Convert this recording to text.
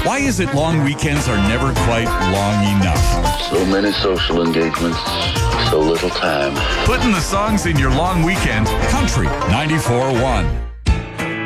Why is it long weekends are never quite long enough? So many social engagements, so little time. Putting the songs in your long weekend, Country 94.1.